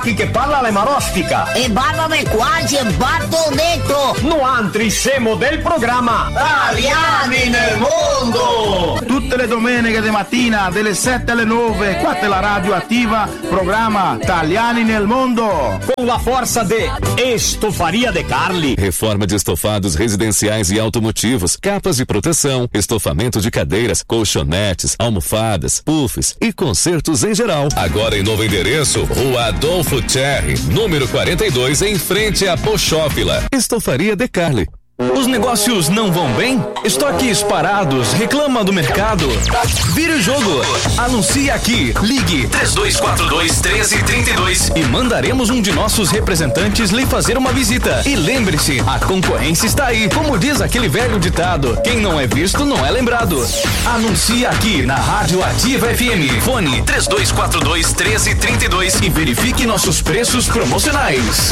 chi che parla le marostica. E parlano quasi battodetto. No altri siamo del programma Italiani nel mondo. Tutte le domeniche di mattina, dalle 7 alle 9, qua è la radio attiva, programma Italiani nel mondo. Com la força de Estofaria De Carli. Reforma de estofados residenciais e automotivos, capas de proteção, estofamento de cadeiras, colchonetes, almofadas, puffs e consertos em geral. Agora em novo endereço, Rua Adolfo Cherry, número 42, em frente à Pochófila. Estofaria De Carli. Os negócios não vão bem? Estoques parados, reclama do mercado? Vire o jogo. Anuncie aqui. Ligue 3242-1332 e mandaremos um de nossos representantes lhe fazer uma visita. E lembre-se, a concorrência está aí. Como diz aquele velho ditado, quem não é visto não é lembrado. Anuncie aqui na Rádio Ativa FM. Fone 3242-1332 e verifique nossos preços promocionais.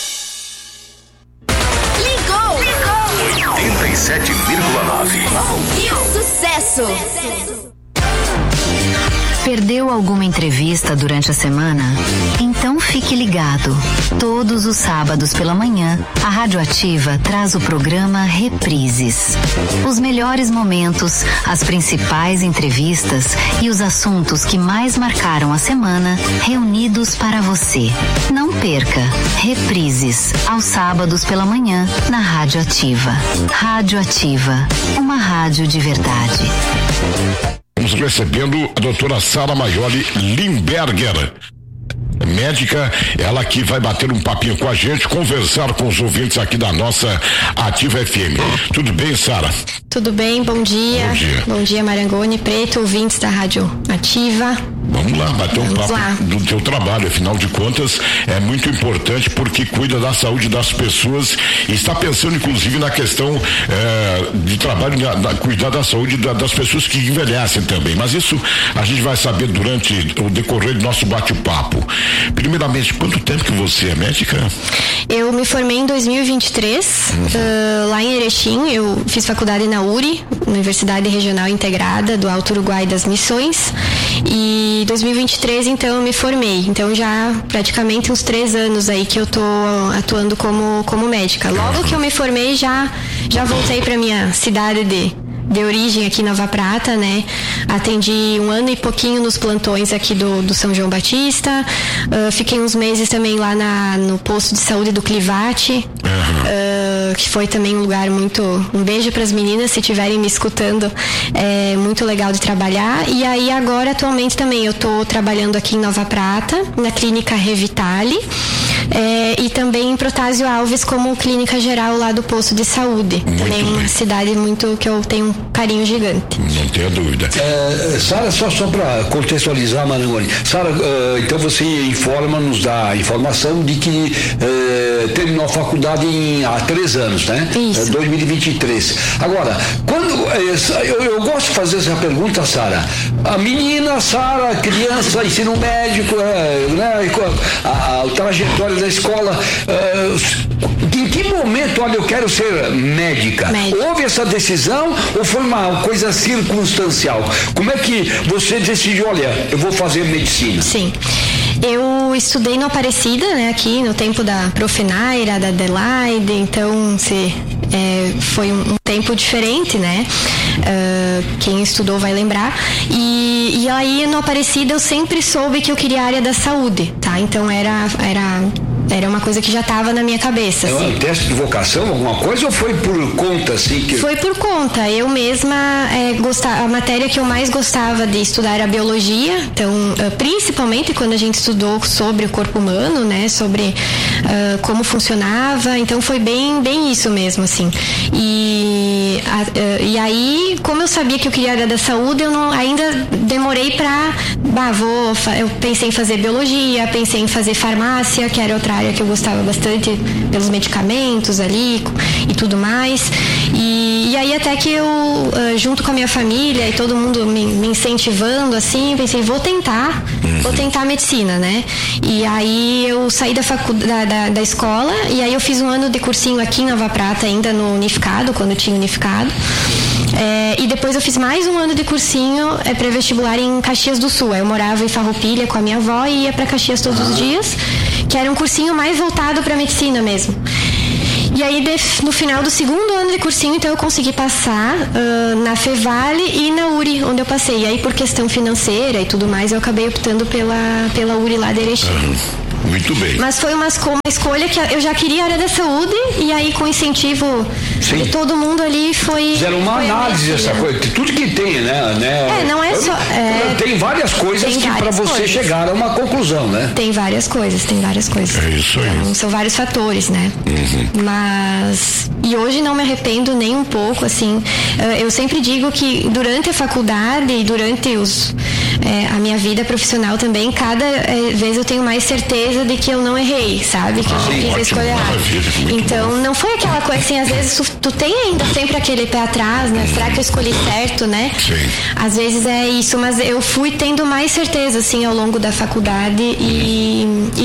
87,9. Sucesso! Perdeu alguma entrevista durante a semana? Então fique ligado. Todos os sábados pela manhã, a Rádio Ativa traz o programa Reprises. Os melhores momentos, as principais entrevistas e os assuntos que mais marcaram a semana, reunidos para você. Não perca. Reprises, aos sábados pela manhã, na Rádio Ativa. Rádio Ativa, uma rádio de verdade. Estamos recebendo a doutora Sara Maioli Limberger, médica, ela que vai bater um papinho com a gente, conversar com os ouvintes aqui da nossa Ativa FM. Tudo bem, Sara? Tudo bem, bom dia. Bom dia. Bom dia, Marangoni Preto, ouvintes da Rádio Ativa. Vamos lá, bater um papo do teu trabalho, afinal de contas, é muito importante porque cuida da saúde das pessoas e está pensando inclusive na questão de trabalho, cuidar da saúde das pessoas que envelhecem também, mas isso a gente vai saber durante o decorrer do nosso bate-papo. Primeiramente, quanto tempo que você é médica? Eu me formei em 2023, lá em Erechim. Eu fiz faculdade na URI, Universidade Regional Integrada do Alto Uruguai das Missões, e em 2023 então eu me formei. Então já praticamente uns 3 anos aí que eu tô atuando como médica. Logo que eu me formei já voltei para minha cidade de origem aqui em Nova Prata, né? Atendi 1 ano e pouquinho nos plantões aqui do São João Batista. Fiquei uns meses também lá no posto de saúde do Clivate, que foi também um lugar muito... Um beijo para as meninas, se estiverem me escutando. É muito legal de trabalhar. E aí agora, atualmente também, eu tô trabalhando aqui em Nova Prata, na clínica Revitale, e também em Protásio Alves como clínica geral lá do posto de saúde. Muito também bem. Uma cidade muito que eu tenho um carinho gigante. Não tenha dúvida. Sara, só para contextualizar, Marangoni. Sara, então você nos dá a informação de que terminou a faculdade há 3 anos, né? Isso. 2023. Agora, quando eu gosto de fazer essa pergunta, Sara. A menina, Sara, criança, ensino médico, né? A trajetória da escola. Em que momento, olha, eu quero ser médica? Houve essa decisão ou foi uma coisa circunstancial? Como é que você decidiu, olha, eu vou fazer medicina? Sim. Eu estudei no Aparecida, né, aqui no tempo da Profenaira, da Adelaide, então foi um tempo diferente, né? Quem estudou vai lembrar. E aí no Aparecida eu sempre soube que eu queria a área da saúde, tá? Então era uma coisa que já estava na minha cabeça. É um teste de vocação, alguma coisa, ou foi por conta, assim? Foi por conta. Eu mesma a matéria que eu mais gostava de estudar era a biologia. Então, principalmente quando a gente estudou sobre o corpo humano, né? Sobre como funcionava. Então, foi bem isso mesmo, assim. E aí, como eu sabia que eu queria a área da saúde, eu ainda demorei pra... eu pensei em fazer biologia, pensei em fazer farmácia, que era outra área que eu gostava bastante pelos medicamentos ali e tudo mais. E aí até que eu, junto com a minha família e todo mundo me incentivando, assim, pensei, vou tentar medicina, né? E aí eu saí da escola e aí eu fiz 1 ano de cursinho aqui em Nova Prata, ainda no Unificado, quando tinha Unificado. E depois eu fiz mais um ano de cursinho pré-vestibular em Caxias do Sul. Eu morava em Farroupilha com a minha avó e ia para Caxias todos os dias, que era um cursinho mais voltado para medicina mesmo. E aí, no final do segundo ano de cursinho, então eu consegui passar na Fevale e na URI, onde eu passei. E aí, por questão financeira e tudo mais, eu acabei optando pela URI lá de Erechim. Muito bem. Mas foi uma escolha que eu já queria a área da saúde, e aí com incentivo de todo mundo ali foi... Fizeram uma análise dessa coisa, tudo que tem, né? Não é só... tem várias coisas que para você chegar a uma conclusão, né? Tem várias coisas. É isso aí. Então, são vários fatores, né? Mas... E hoje não me arrependo nem um pouco, assim. Eu sempre digo que durante a faculdade e durante a minha vida profissional também, cada vez eu tenho mais certeza de que eu não errei, sabe? Que eu fiz a escolha errada. Então, não foi aquela coisa assim, às vezes tu tem ainda sempre aquele pé atrás, né? Será que eu escolhi certo, né? Sim. Às vezes é isso, mas eu fui tendo mais certeza, assim, ao longo da faculdade e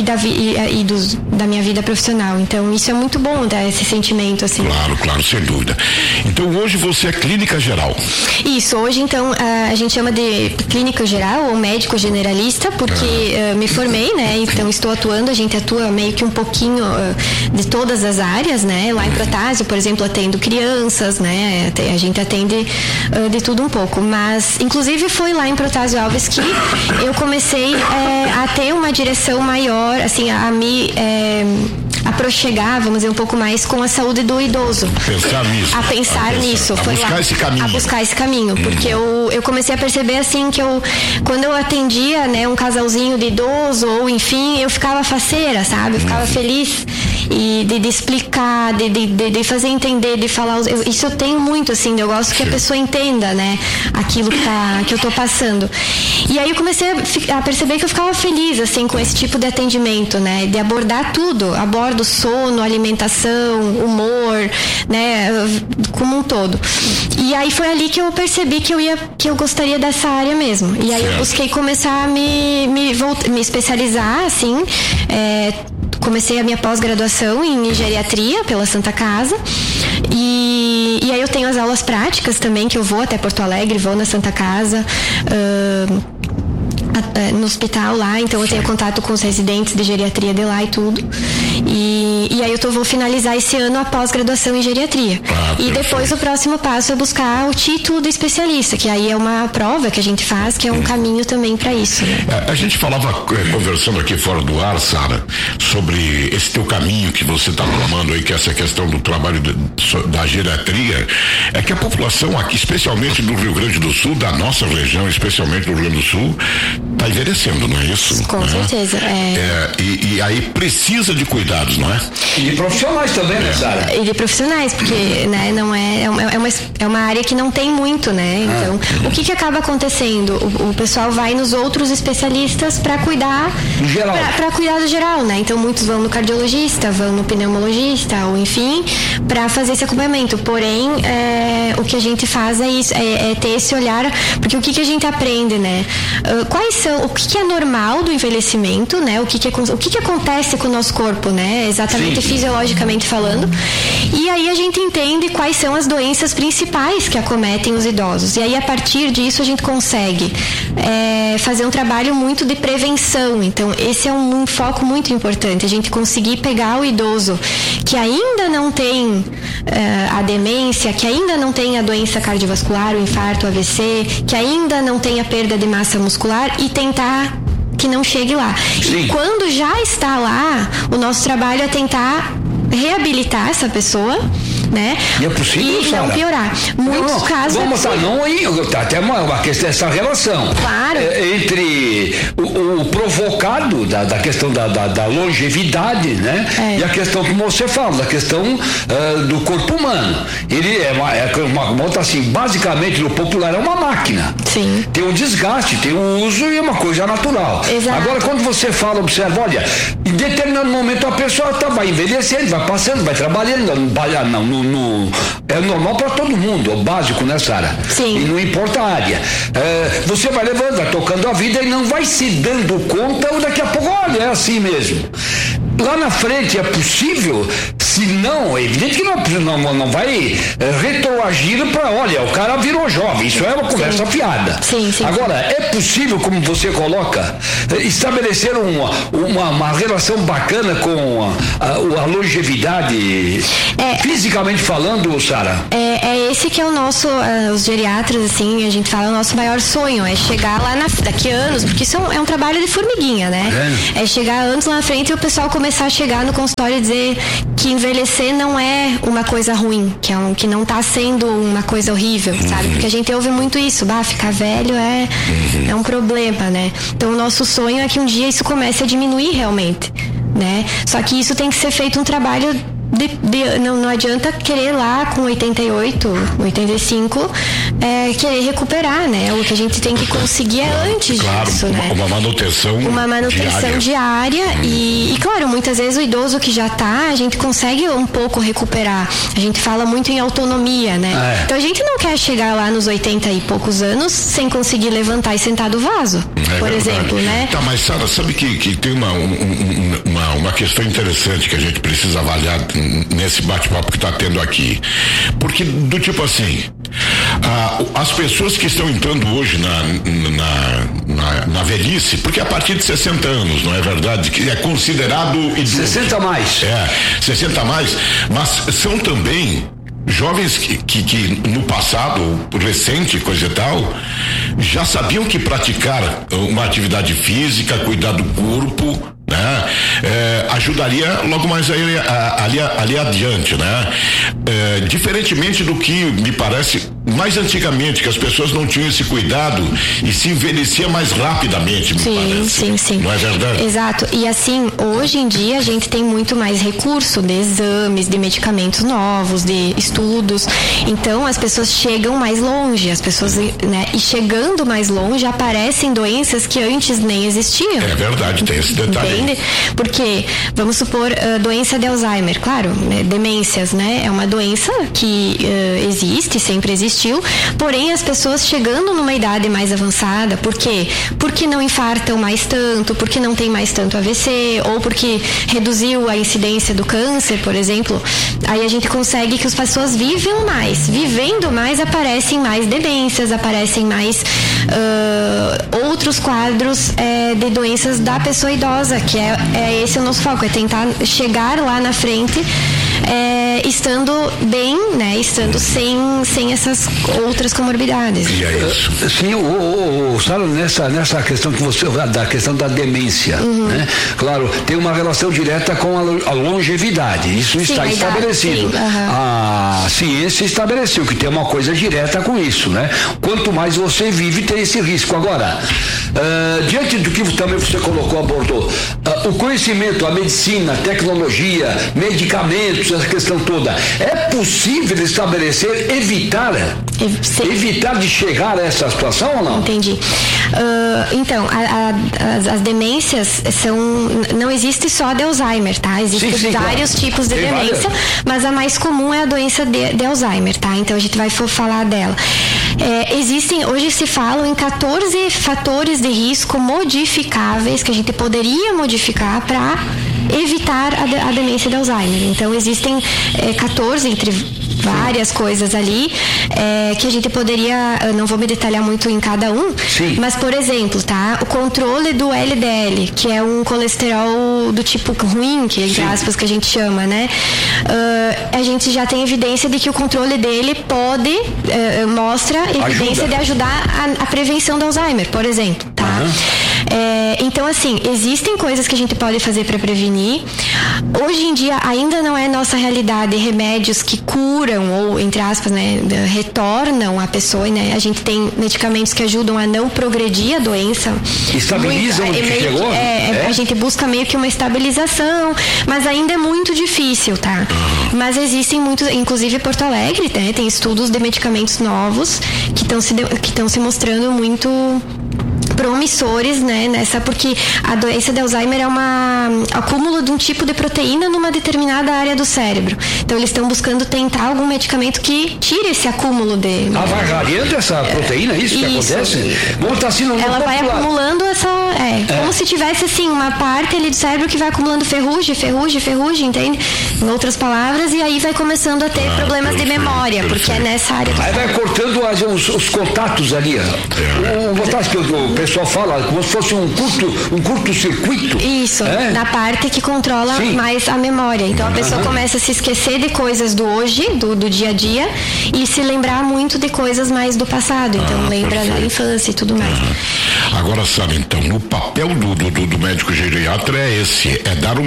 da minha vida profissional. Então, isso é muito bom, dar esse sentimento, assim. Claro, sem dúvida. Então, hoje você é clínica geral. Isso, hoje, então, a gente chama de clínica geral ou médico generalista, porque me formei, né? Então, estou atuando, a gente atua meio que um pouquinho de todas as áreas, né? Lá em Protásio, por exemplo, atendo crianças, né? A gente atende de tudo um pouco, mas inclusive foi lá em Protásio Alves que eu comecei a ter uma direção maior, assim, a me aproxegar, vamos dizer, um pouco mais com a saúde do idoso. A pensar nisso. A buscar esse caminho. Porque eu comecei a perceber, assim, que quando eu atendia, né, um casalzinho de idoso, ou enfim, eu ficava faceira, sabe? Eu ficava feliz e de explicar, de fazer entender, de falar. Isso eu tenho muito, assim, eu gosto que a pessoa entenda, né, aquilo que eu tô passando. E aí eu comecei a perceber que eu ficava feliz, assim, com esse tipo de atendimento, né, de abordar tudo, abordo sono, alimentação, humor, né, como um todo. E aí foi ali que eu percebi que eu gostaria dessa área mesmo. E aí eu busquei começar a me especializar, assim, comecei a minha pós-graduação em geriatria pela Santa Casa e aí eu tenho as aulas práticas também, que eu vou até Porto Alegre, vou na Santa Casa, no hospital lá, então eu tenho contato com os residentes de geriatria de lá e tudo. E aí eu vou finalizar esse ano a pós-graduação em geriatria. E depois o próximo passo é buscar o título de especialista, que aí é uma prova que a gente faz, que é um caminho também para isso, né? A gente falava, conversando aqui fora do ar, Sara, sobre esse teu caminho que você está tomando aí, que é essa questão do trabalho da geriatria, é que a população aqui, especialmente do Rio Grande do Sul, da nossa região, especialmente do Rio Grande do Sul, está envelhecendo, não é isso? Com certeza. E aí precisa de cuidados, não é? E de profissionais também, né, Sara? E de profissionais, porque, né, não é uma área que não tem muito, né? Então, o que acaba acontecendo? O pessoal vai nos outros especialistas para cuidar do geral. Para cuidar do geral, né? Então, muitos vão no cardiologista, vão no pneumologista, ou enfim, para fazer esse acompanhamento. Porém, o que a gente faz é isso, é ter esse olhar, porque o que a gente aprende, né? O que é normal do envelhecimento, né? O que acontece com o nosso corpo, né? Exatamente, fisiologicamente falando. E aí a gente entende quais são as doenças principais que acometem os idosos. E aí, a partir disso, a gente consegue fazer um trabalho muito de prevenção. Então, esse é um foco muito importante. A gente conseguir pegar o idoso que ainda não tem a demência, que ainda não tem a doença cardiovascular, o infarto, o AVC, que ainda não tem a perda de massa muscular e tentar que não chegue lá. Sim. E quando já está lá, o nosso trabalho é tentar reabilitar essa pessoa, né? E é possível, e não piorar. Muitos casos. Vamos tá até uma questão dessa relação. Claro. Entre o provocado da questão da longevidade, né? E a questão que você fala, da questão do corpo humano. Ele assim, basicamente no popular é uma máquina. Sim. Tem um desgaste, tem um uso e é uma coisa natural. Exato. Agora, quando você fala, observa, olha, em determinado momento a pessoa vai envelhecendo, vai passando, vai trabalhando, é normal para todo mundo, é o básico, né, Sara? Sim. E não importa a área. Você vai levando, vai tocando a vida e não vai se dando conta, ou daqui a pouco, olha, é assim mesmo. Lá na frente é possível Se não, é evidente que não vai retroagir para, olha, o cara virou jovem. Isso é uma conversa fiada. Sim. Agora, é possível, como você coloca, estabelecer uma relação bacana com a longevidade, fisicamente falando, Sara? É esse que é o nosso, os geriatras, assim, a gente fala, o nosso maior sonho é chegar lá daqui a anos, porque isso é um trabalho de formiguinha, né? É chegar anos lá na frente e o pessoal começar a chegar no consultório e dizer que envelhecer não é uma coisa ruim, que não tá sendo uma coisa horrível, sabe? Porque a gente ouve muito isso, ficar velho é um problema, né? Então o nosso sonho é que um dia isso comece a diminuir realmente, né? Só que isso tem que ser feito um trabalho não adianta querer lá com 88, 85 querer recuperar, né? O que a gente tem que conseguir é antes disso, né? Uma manutenção diária e claro, muitas vezes o idoso que já tá, a gente consegue um pouco recuperar. A gente fala muito em autonomia, né? Então a gente não quer chegar lá nos 80 e poucos anos sem conseguir levantar e sentar do vaso, por exemplo, né? Tá, mas Sara, sabe que tem uma questão interessante que a gente precisa avaliar nesse bate-papo que está tendo aqui, porque do tipo assim, as pessoas que estão entrando hoje na velhice, porque a partir de 60 anos, não é verdade, que é considerado idoso. 60 a mais. 60 a mais, mas são também jovens que no passado recente, coisa e tal, já sabiam que praticar uma atividade física, cuidar do corpo, né? Ajudaria logo mais ali adiante, né? Diferentemente do que me parece mais antigamente, que as pessoas não tinham esse cuidado e se envelhecia mais rapidamente, me parece. Sim. Não é verdade? Exato. E assim, hoje em dia a gente tem muito mais recurso de exames, de medicamentos novos, de estudos. Então as pessoas chegam mais longe, né? E chegando mais longe aparecem doenças que antes nem existiam. É verdade, tem esse detalhe. Entende? Porque, vamos supor, doença de Alzheimer, claro, né? Demências, né? É uma doença que existe, sempre existiu, porém as pessoas chegando numa idade mais avançada, por quê? Porque não infartam mais tanto, porque não tem mais tanto AVC, ou porque reduziu a incidência do câncer, por exemplo, aí a gente consegue que as pessoas vivem mais, vivendo mais, aparecem mais demências, aparecem mais outros quadros de doenças da pessoa idosa, que é esse o nosso foco, é tentar chegar lá na frente estando bem, né? Estando sem essas outras comorbidades. E é isso. Sim, Sara, nessa questão que você, da questão da demência, né? Claro, tem uma relação direta com a longevidade. Isso está estabelecido. A ciência estabeleceu que tem uma coisa direta com isso, né? Quanto mais você vive, tem esse risco. Agora, diante do que também você abordou, o conhecimento, a medicina, a tecnologia, medicamentos, essa questão toda, é possível estabelecer, evitar de chegar a essa situação ou não? Entendi. Então, as demências não existe só a de Alzheimer, tá? Existem vários tipos de demência, mas a mais comum é a doença de Alzheimer, tá? Então a gente vai falar dela. Hoje se falam em 14 fatores de risco modificáveis que a gente poderia modificar para evitar a demência de Alzheimer. Então existem 14 entre várias coisas ali que a gente poderia, não vou me detalhar muito em cada um, mas por exemplo, tá? O controle do LDL, que é um colesterol do tipo ruim, que entre aspas que a gente chama, né? A gente já tem evidência de que o controle dele mostra evidência de ajudar a prevenção do Alzheimer, por exemplo, tá? Então, assim, existem coisas que a gente pode fazer para prevenir. Hoje em dia ainda não é nossa realidade remédios que curam ou, entre aspas, né, retornam a pessoa, né? A gente tem medicamentos que ajudam a não progredir a doença. Estabilizam onde que chegou? A gente busca meio que uma estabilização, mas ainda é muito difícil, tá? Mas existem muitos, inclusive Porto Alegre, né, tem estudos de medicamentos novos que estão se mostrando muito promissores, né, porque a doença de Alzheimer é um acúmulo de um tipo de proteína numa determinada área do cérebro. Então eles estão buscando tentar algum medicamento que tire esse acúmulo de... Vai variando essa proteína, isso que acontece? Ela vai acumulando como se tivesse assim uma parte ali do cérebro que vai acumulando ferrugem, entende? Em outras palavras, e aí vai começando a ter problemas de memória, porque é nessa área do cérebro. Aí vai cortando os contatos ali. O pessoal fala como se fosse um curto-circuito. Isso, na parte que controla mais a memória. Então a pessoa começa a se esquecer de coisas do hoje, do dia a dia, e se lembrar muito de coisas mais do passado. Então lembra da infância e tudo mais. Agora, sabe, então, o papel do médico geriatra é esse, dar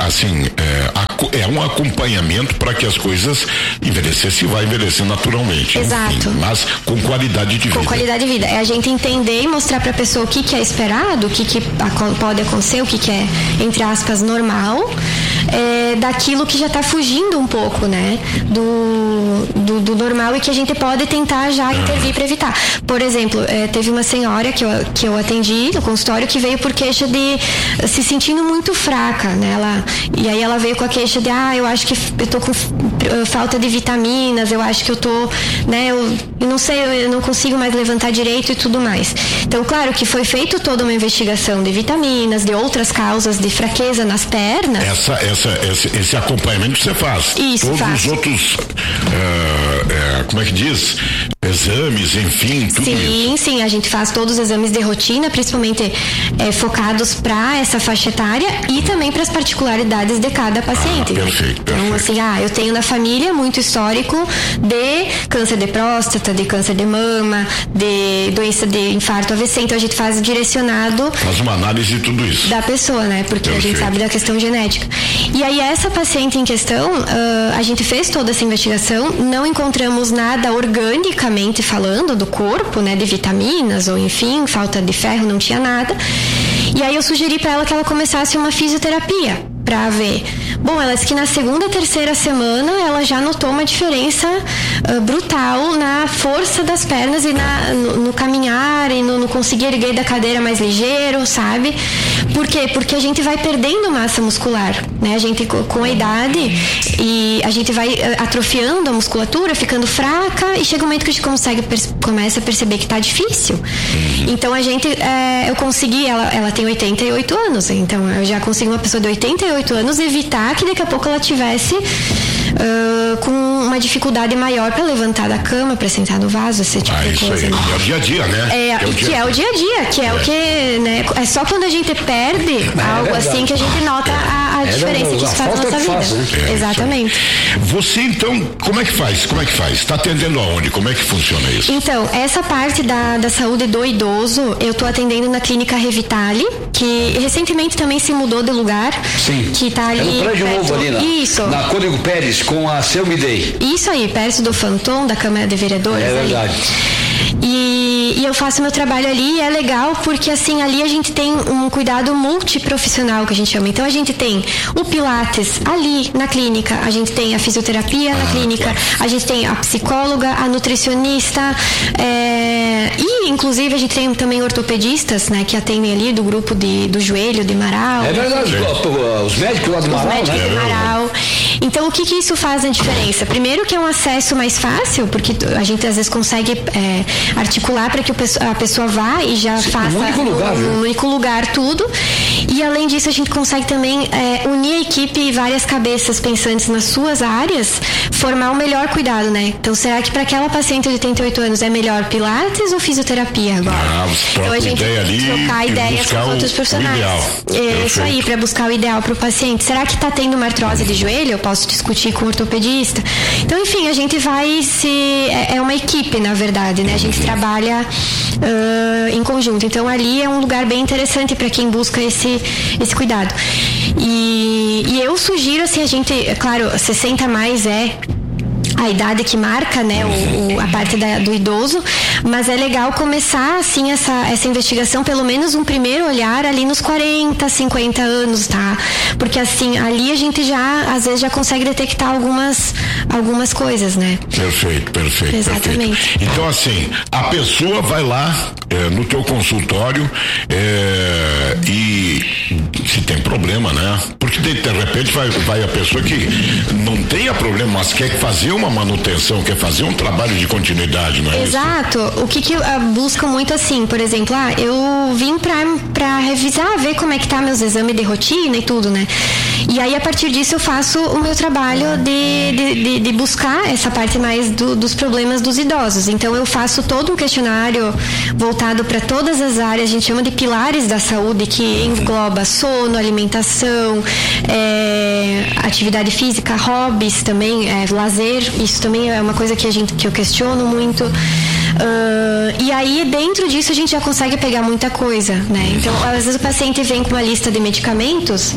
um acompanhamento para que as coisas se vai envelhecer naturalmente. Exato. Enfim, mas com qualidade de vida. Com qualidade de vida. É a gente entender e mostrar para a pessoa o que é esperado, o que pode acontecer, o que é, entre aspas, normal, daquilo que já está fugindo um pouco, né, do normal e que a gente pode tentar já intervir para evitar. Por exemplo, teve uma senhora que eu atendi no consultório que veio por queixa de se sentindo muito fraca, né? E aí ela veio com a queixa de eu acho que eu tô com falta de vitaminas, eu acho que eu tô, né, eu não sei, eu não consigo mais levantar direito e tudo mais. Então, claro que foi feito toda uma investigação de vitaminas, de outras causas de fraqueza nas pernas. Esse acompanhamento você faz. Isso, todos faço. Os outros, como é que diz? Exames, enfim, tudo isso. Sim, a gente faz todos os exames de rotina, principalmente focados para essa faixa etária e também para as particularidades de cada paciente. Perfeito. Então, assim, eu tenho na família muito histórico de câncer de próstata, de câncer de mama, de doença de infarto AVC, então a gente faz direcionado. Faz uma análise de tudo isso. Da pessoa, né? Porque a gente sabe da questão genética. E aí essa paciente em questão, a gente fez toda essa investigação, não encontramos nada organicamente falando do corpo, né? De vitaminas ou enfim, falta de ferro, não tinha nada. E aí eu sugeri para ela que ela começasse uma fisioterapia para ver. Bom, ela disse que na segunda, terceira semana ela já notou uma diferença brutal na força das pernas e no caminhar e no conseguir erguer da cadeira mais ligeiro, sabe? Por quê? Porque a gente vai perdendo massa muscular, né? A gente com a idade e a gente vai atrofiando a musculatura, ficando fraca e chega um momento que a gente começa a perceber que tá difícil. Então a gente, eu consegui, ela tem 88 anos, então eu já consegui uma pessoa de 88 anos evitar que daqui a pouco ela tivesse com uma dificuldade maior para levantar da cama, para sentar no vaso, esse tipo de coisa. Aí, é o dia a dia, né? É o dia a dia, que é o que, né? É só quando a gente perde algo assim que a gente nota a diferença que isso faz na nossa vida. Exatamente. Você então, como é que faz? Está atendendo aonde? Como é que funciona isso? Então, essa parte da saúde do idoso, eu tô atendendo na Clínica Revitali, que recentemente também se mudou de lugar. Sim. Que tá ali. É no prédio novo ali, Isso. Na Cônigo Pérez, com a Selmidei. Isso aí, perto do Fantom, da Câmara de Vereadores. É verdade. E eu faço meu trabalho ali e é legal porque assim, ali a gente tem um cuidado multiprofissional que a gente chama. Então a gente tem o Pilates ali na clínica, a gente tem a fisioterapia na clínica, a gente tem a psicóloga, a nutricionista, e inclusive a gente tem também ortopedistas, né, que atendem ali do grupo do joelho de Marau. É verdade, os médicos lá do Marau, né? Os médicos de Marau. Então o que isso faz a diferença? Primeiro que é um acesso mais fácil, porque a gente às vezes consegue articular para que a pessoa vá e já faça no único lugar tudo. E além disso a gente consegue também unir a equipe e várias cabeças pensantes nas suas áreas, formar o melhor cuidado, né? Então será que para aquela paciente de 88 anos é melhor Pilates ou fisioterapia agora? Então a gente trocar ideias com outros profissionais. Isso aí, para buscar o ideal para o paciente. Será que está tendo uma artrose de joelho? Eu posso discutir com o ortopedista. Então, enfim, a gente vai é uma equipe, na verdade, né? A gente trabalha em conjunto. Então, ali é um lugar bem interessante para quem busca esse cuidado. E eu sugiro, assim, a gente, claro, 60 mais é a idade que marca, né, a parte do idoso, mas é legal começar, assim, essa investigação, pelo menos um primeiro olhar ali nos 40, 50 anos, tá? Porque, assim, ali a gente já, às vezes, já consegue detectar algumas coisas, né? Perfeito. Exatamente. Então, assim, a pessoa vai lá no teu consultório e se tem problema, né? Porque de repente vai a pessoa que não tenha problema, mas quer fazer uma manutenção, quer fazer um trabalho de continuidade, não é? Exato. Isso? O que eu busco muito, assim, por exemplo, eu vim pra revisar, ver como é que tá meus exames de rotina e tudo, né? E aí, a partir disso, eu faço o meu trabalho de buscar essa parte mais dos problemas dos idosos. Então, eu faço todo um questionário voltado para todas as áreas, a gente chama de pilares da saúde, que engloba sono, alimentação, atividade física, hobbies também, lazer, isso também é uma coisa que eu questiono muito. E aí, dentro disso, a gente já consegue pegar muita coisa, né? Então, às vezes o paciente vem com uma lista de medicamentos,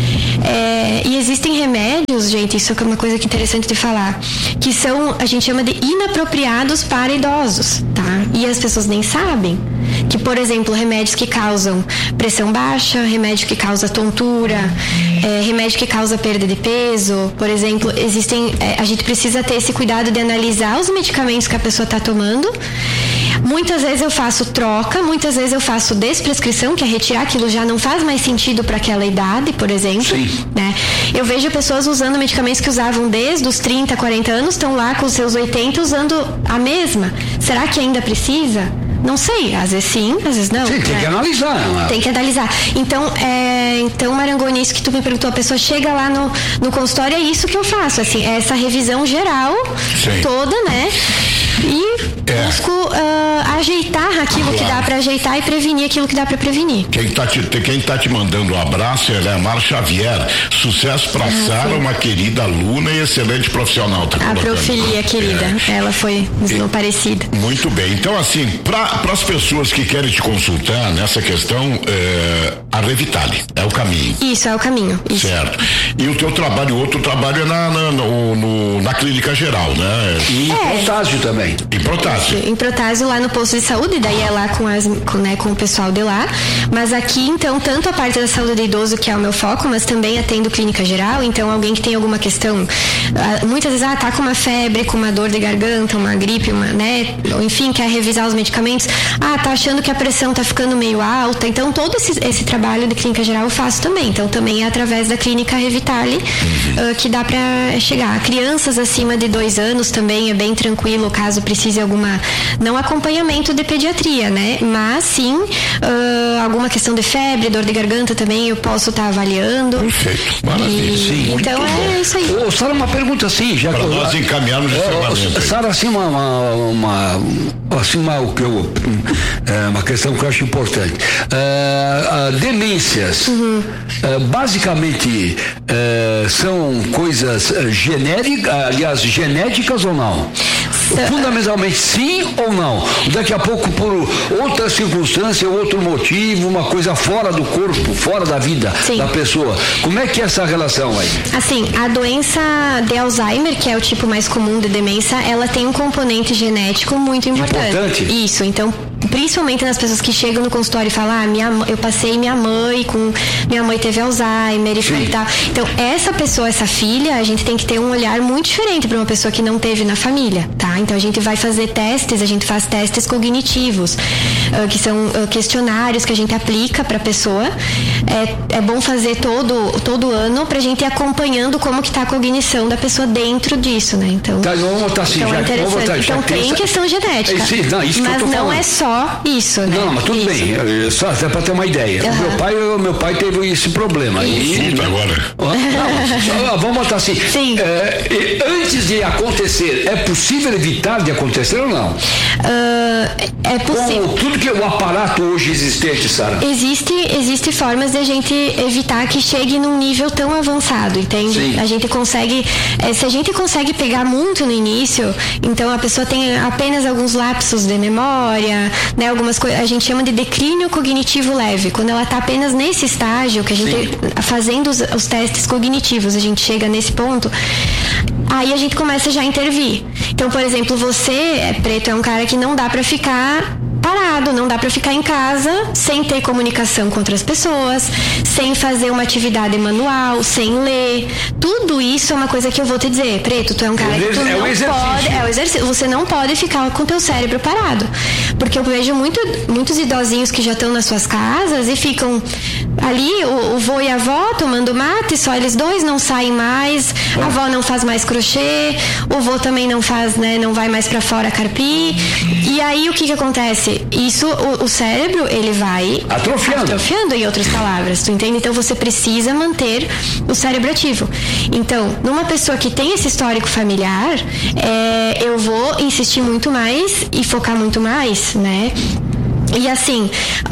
e existem remédios, gente, isso é uma coisa que é interessante de falar, que a gente chama de inapropriados para idosos, tá? E as pessoas nem sabem que, por exemplo, remédios que causam pressão baixa, remédio que causa tontura, remédio que causa perda de peso, por exemplo, a gente precisa ter esse cuidado de analisar os medicamentos que a pessoa está tomando. Muitas vezes eu faço troca, muitas vezes eu faço desprescrição, que é retirar aquilo, já não faz mais sentido para aquela idade, por exemplo. Sim. Né? Eu vejo pessoas usando medicamentos que usavam desde os 30, 40 anos, estão lá com os seus 80 usando a mesma. Será que ainda precisa? Não sei, às vezes sim, às vezes não. Sim, tem que analisar. Né? Tem que analisar. Então, Marangoni, isso que tu me perguntou, a pessoa chega lá no consultório, é isso que eu faço, assim, é essa revisão geral, sim, toda, né? E busco ajeitar aquilo que dá para ajeitar e prevenir aquilo que dá para prevenir. Quem tá te mandando um abraço é a Mar Xavier. Sucesso pra Sara, uma querida aluna e excelente profissional. Tá a Profilia, querida. Ela foi parecida. Muito bem. Então, assim, para as pessoas que querem te consultar nessa questão, a Revitali é o caminho. Isso, é o caminho. Isso. Certo. E o teu trabalho, outro trabalho é na clínica geral, né? E Protásio também. Em Protásio. Em Protásio, lá no posto de saúde, daí é lá com o pessoal de lá. Mas aqui, então, tanto a parte da saúde do idoso, que é o meu foco, mas também atendo clínica geral. Então, alguém que tem alguma questão, muitas vezes, tá com uma febre, com uma dor de garganta, uma gripe, né? Enfim, quer revisar os medicamentos. Tá achando que a pressão tá ficando meio alta. Então, todo esse trabalho de clínica geral eu faço também. Então, também é através da clínica Revitali que dá pra chegar. Crianças acima de 2 anos também é bem tranquilo, caso precise não acompanhamento de pediatria, né? Mas sim, alguma questão de febre, dor de garganta também eu posso estar avaliando. Perfeito, maravilha. Sim, então é isso aí. Sara, uma pergunta assim, já para nós encaminharmos esse trabalho. Sara, assim, uma questão que eu acho importante. Demências, basicamente, são coisas genéticas ou não? Fundamentalmente sim ou não? Daqui a pouco, por outra circunstância, outro motivo, uma coisa fora do corpo, fora da vida da pessoa. Como é que é essa relação aí? Assim, a doença de Alzheimer, que é o tipo mais comum de demência, ela tem um componente genético muito importante. Isso, então, principalmente nas pessoas que chegam no consultório e falam, eu passei minha mãe teve Alzheimer e tal. Então, essa pessoa, essa filha, a gente tem que ter um olhar muito diferente para uma pessoa que não teve na família, tá? Então, a gente vai fazer testes, a gente faz testes cognitivos, que são questionários que a gente aplica para a pessoa. É bom fazer todo ano pra gente ir acompanhando como que tá a cognição da pessoa dentro disso, né? Então, vamos botar assim, então é interessante. Então tem questão genética, mas não é só isso, né? Não, mas tudo bem, só até pra ter uma ideia. Meu pai teve esse problema. Vamos botar assim. Sim. Antes de acontecer, é possível evitar de acontecer ou não? É possível. Com tudo que o aparato hoje existente, Sara. Existe formas de a gente evitar que chegue num nível tão avançado, entende? Sim. A gente consegue, se a gente consegue pegar muito no início, então a pessoa tem apenas alguns lapsos de memória, né? Algumas coisas, a gente chama de declínio cognitivo leve, quando ela está apenas nesse estágio, que a gente, fazendo os testes cognitivos, a gente chega nesse ponto. aí a gente começa já a intervir. Então, por exemplo, você, preto, é um cara que não dá pra ficar parado, não dá pra ficar em casa sem ter comunicação com outras pessoas, sem fazer uma atividade manual, sem ler. Tudo isso é uma coisa que eu vou te dizer, preto, tu é um cara que tu não pode, o exercício, você não pode ficar com teu cérebro parado, porque eu vejo muitos idosinhos que já estão nas suas casas e ficam ali, o vô e a avó tomando mate, só eles dois, não saem mais, a avó não faz mais crochê, o vô também não faz, né, não vai mais pra fora carpir, e aí o que acontece? Isso, o cérebro, ele vai atrofiando, em outras palavras, tu entende? Então você precisa manter o cérebro ativo. Então, numa pessoa que tem esse histórico familiar, eu vou insistir muito mais e focar muito mais, né? E assim,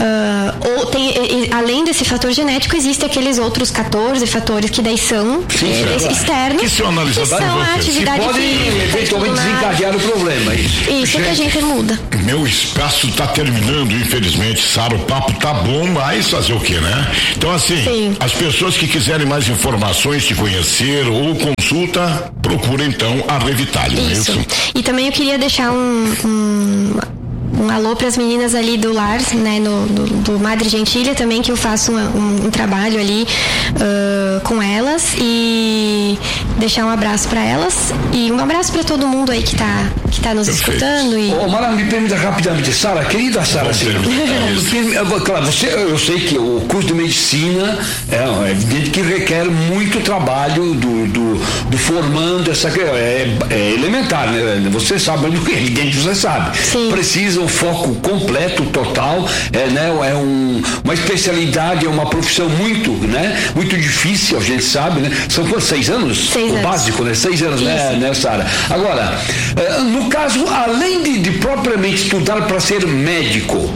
além desse fator genético, existem aqueles outros 14 fatores que daí são externos, que são analisados, que são a atividade que podem eventualmente desencadear o problema. Isso que a gente muda. Meu espaço tá terminando, infelizmente, Sara, o papo tá bom, mas fazer o quê, né? Então assim, as pessoas que quiserem mais informações, te conhecer ou consulta, procura então a Revitalium. Isso. E também eu queria deixar um alô para as meninas ali do lar, né, do Madre Gentilha também, que eu faço um trabalho ali com elas, e deixar um abraço para elas e um abraço para todo mundo aí que tá nos escutando. Mara, me permita rapidamente, Sara, querida Sara, claro, eu sei que o curso de medicina é evidente que requer muito trabalho do formando, é elementar, né? Você sabe, evidente, você sabe. Sim. Precisa um foco completo, total, né? Uma especialidade, é uma profissão muito difícil, a gente sabe, né? São quantos? 6 anos? 6 anos. O básico, né? 6 anos, né, Sara? Agora, no caso, além de propriamente estudar para ser médico,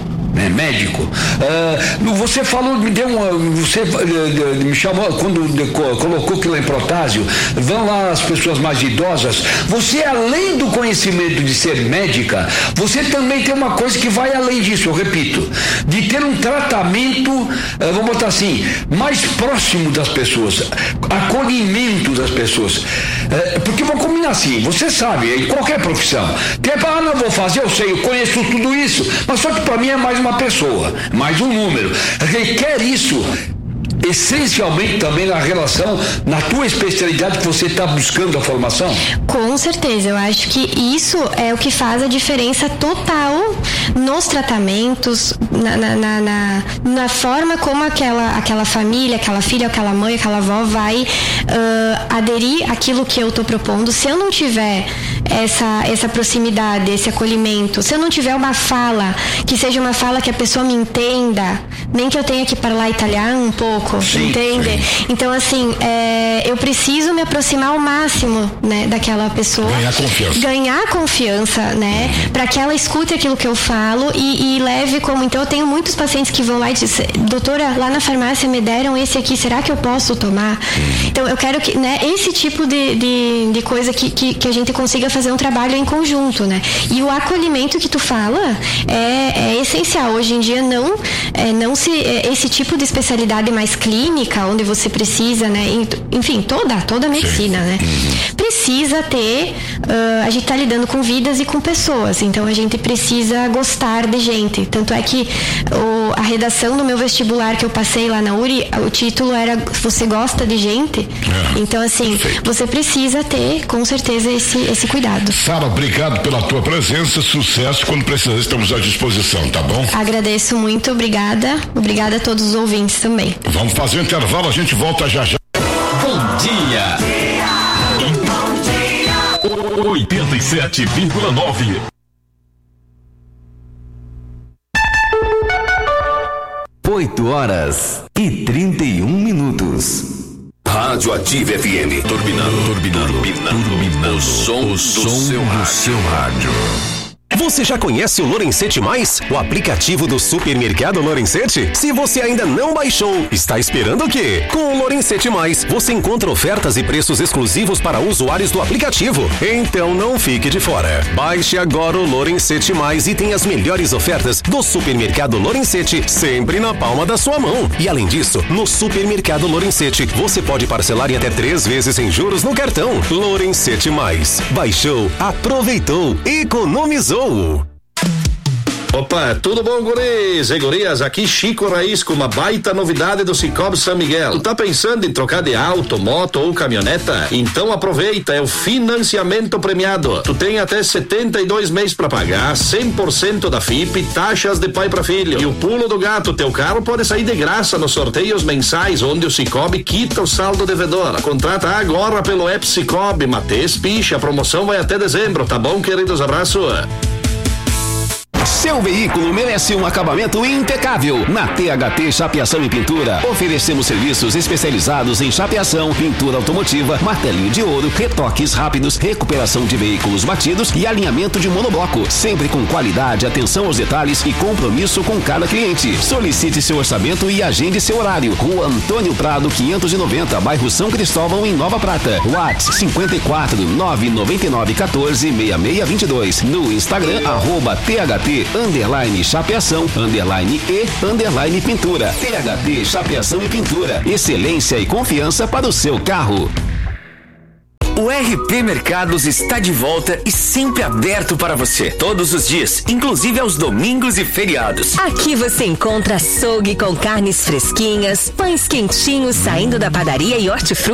você falou, você me chamou quando colocou que lá em Protásio, vão lá as pessoas mais idosas, você, além do conhecimento de ser médica, você também tem uma coisa que vai além disso, eu repito, de ter um tratamento, vamos botar assim, mais próximo das pessoas, acolhimento das pessoas, porque vou combinar assim, você sabe, em qualquer profissão, não vou fazer, eu sei, eu conheço tudo isso, mas só que para mim é mais uma pessoa, mais um número, requer isso essencialmente também na relação, na tua especialidade que você está buscando a formação? Com certeza, eu acho que isso é o que faz a diferença total nos tratamentos, na forma como aquela família, aquela filha, aquela mãe, aquela avó vai aderir àquilo que eu estou propondo. Se eu não tiver essa proximidade, esse acolhimento, se eu não tiver uma fala, que seja uma fala que a pessoa me entenda, nem que eu tenha que falar italiano um pouco, entende? Sim. Então, assim, eu preciso me aproximar ao máximo, né, daquela pessoa. Ganhar confiança, né? Para que ela escute aquilo que eu falo e leve como... Então, eu tenho muitos pacientes que vão lá e dizem, doutora, lá na farmácia me deram esse aqui, será que eu posso tomar? Então, eu quero que, né, esse tipo de coisa que a gente consiga fazer um trabalho em conjunto, né? E o acolhimento que tu fala é essencial. Hoje em dia, esse tipo de especialidade mais clínica, onde você precisa, né, enfim, toda a medicina, né, precisa ter, a gente tá lidando com vidas e com pessoas, então a gente precisa gostar de gente, tanto é que a redação do meu vestibular que eu passei lá na URI, o título era Você Gosta de Gente? Então, assim, você precisa ter, com certeza, esse cuidado. Sara, obrigado pela tua presença, sucesso, quando precisar estamos à disposição, tá bom? Agradeço muito, obrigada a todos os ouvintes também. Vamos fazer um intervalo, a gente volta já. Bom dia! 87,9. Oito horas e 31 minutos. Rádio Ativa FM. Turbinando. O som do seu rádio. Você já conhece o Lorenzetti Mais? O aplicativo do supermercado Lorenzetti? Se você ainda não baixou, está esperando o quê? Com o Lorenzetti Mais, você encontra ofertas e preços exclusivos para usuários do aplicativo. Então não fique de fora. Baixe agora o Lorenzetti Mais e tenha as melhores ofertas do supermercado Lorenzetti sempre na palma da sua mão. E além disso, no supermercado Lorenzetti, você pode parcelar em até 3 vezes sem juros no cartão. Lorenzetti Mais. Baixou, aproveitou, economizou. Opa, tudo bom, guris e gurias? Aqui Chico Raiz com uma baita novidade do Cicobi São Miguel. Tu tá pensando em trocar de auto, moto ou caminhoneta? Então aproveita, é o financiamento premiado. Tu tem até 72 meses pra pagar, 100% da FIP, taxas de pai pra filho. E o pulo do gato, teu carro pode sair de graça nos sorteios mensais, onde o Cicobi quita o saldo devedor. Contrata agora pelo app Cicobi, Matês Picha, a promoção vai até dezembro, tá bom, queridos? Abraço. Seu veículo merece um acabamento impecável. Na THT Chapeação e Pintura, oferecemos serviços especializados em chapeação, pintura automotiva, martelinho de ouro, retoques rápidos, recuperação de veículos batidos e alinhamento de monobloco. Sempre com qualidade, atenção aos detalhes e compromisso com cada cliente. Solicite seu orçamento e agende seu horário. Rua Antônio Prado, 590, bairro São Cristóvão, em Nova Prata. WhatsApp 54 999 14 6622. No Instagram, @THT_chapeação_e_pintura. THT Chapeação e Pintura. Excelência e confiança para o seu carro. O RP Mercados está de volta e sempre aberto para você, todos os dias, inclusive aos domingos e feriados. Aqui você encontra açougue com carnes fresquinhas, pães quentinhos saindo da padaria e hortifruti